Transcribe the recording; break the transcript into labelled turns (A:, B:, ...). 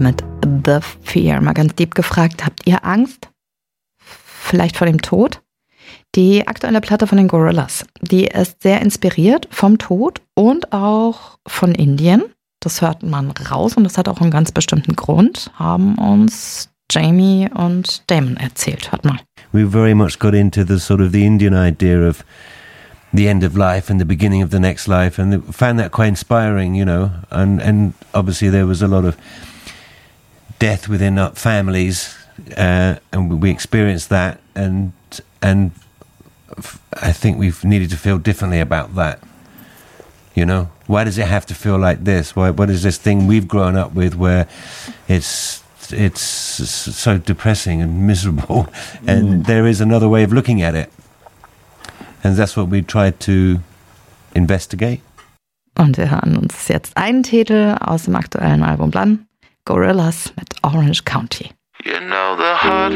A: mit The Fear. Mal ganz deep gefragt, habt ihr Angst? Vielleicht vor dem Tod? Die aktuelle Platte von den Gorillaz, die ist sehr inspiriert vom Tod und auch von Indien. Das hört man raus und das hat auch einen ganz bestimmten Grund, haben uns Jamie und Damon erzählt. Hört mal.
B: We very much got into the sort of the Indian idea of the end of life and the beginning of the next life, and found that quite inspiring, you know. And obviously there was a lot of death within our families, and we experienced that, and I think we've needed to feel differently about that. You know, why does it have to feel like this? What is this thing we've grown up with where it's so depressing and miserable, and there is another way of looking at it, and that's what we tried to investigate.
A: Und wir hören uns jetzt einen Titel aus dem aktuellen Album an, Gorillaz mit Orange County.
C: You know the heart